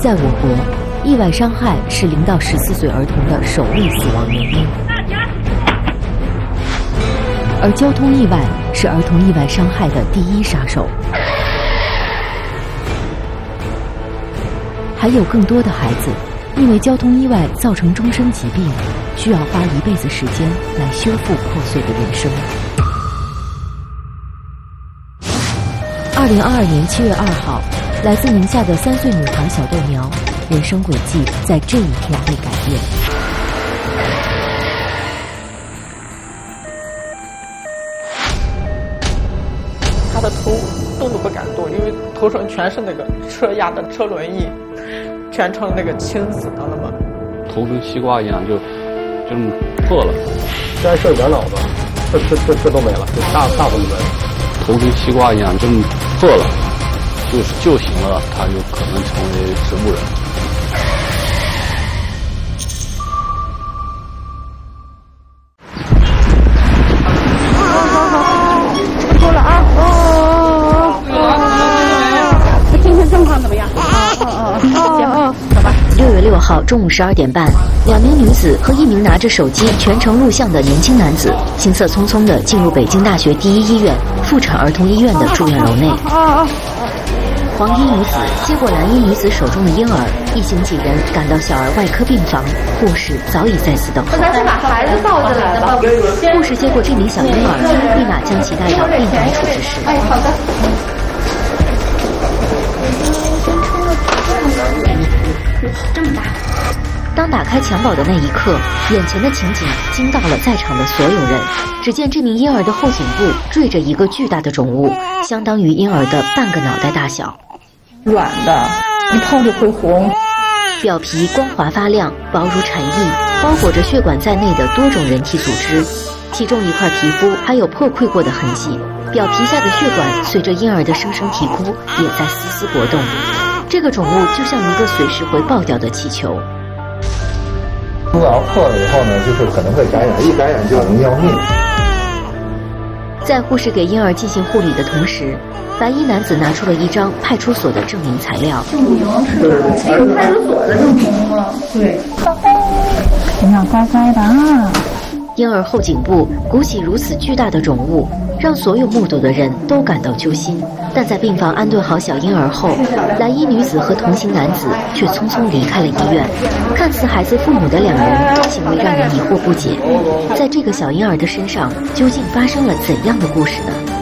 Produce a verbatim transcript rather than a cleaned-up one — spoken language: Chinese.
在我国，意外伤害是零到十四岁儿童的首位死亡原因，而交通意外是儿童意外伤害的第一杀手。还有更多的孩子因为交通意外造成终身疾病，需要花一辈子时间来修复破碎的人生。二零二二年七月二号，来自宁夏的三岁女孩小豆苗，人生轨迹在这一天被改变。 她的头动都不敢动，因为头上全是那个车压的车轮印，全程那个青紫的了嘛， 头跟西瓜一样，就就这么破了。 现在剩两脑子，这这这这都没了，大大部分没了。 头跟西瓜一样，这么破了，就是就行了，他就可能成为植物人。 够了啊！哦哦哦哦！他精神状况怎么样？哦哦哦哦！走吧。 六月六号中午十二点半，两名女子和一名拿着手机全程录像的年轻男子，行色匆匆地进入北京大学第一医院妇产儿童医院的住院楼内。黄衣女子接过蓝衣女子手中的婴儿，一行几人赶到小儿外科病房，护士早已在此等候。 咱先把孩子抱进来吧。 护士接过这名小婴儿，立马将其带到病房处置室。 哎，好的。这么大。 当打开襁褓的那一刻，眼前的情景惊到了在场的所有人。只见这名婴儿的后颈部缀着一个巨大的肿物，相当于婴儿的半个脑袋大小。 软的，一碰就会红。 表皮光滑发亮，薄如蝉翼，包裹着血管在内的多种人体组织，其中一块皮肤还有破溃过的痕迹。表皮下的血管随着婴儿的声声啼哭，也在丝丝搏动。这个肿物就像一个随时会爆掉的气球。 如果要破了以后呢，就是可能会感染，一感染就能要命。 在护士给婴儿进行护理的同时，白衣男子拿出了一张派出所的证明材料。 证明是这个派出所的证明吗？对。你要乖乖的啊。 婴儿后颈部鼓起如此巨大的肿物，让所有目睹的人都感到揪心。但在病房安顿好小婴儿后，蓝衣女子和同行男子却匆匆离开了医院。看似孩子父母的两人，行为让人疑惑不解。在这个小婴儿的身上，究竟发生了怎样的故事呢？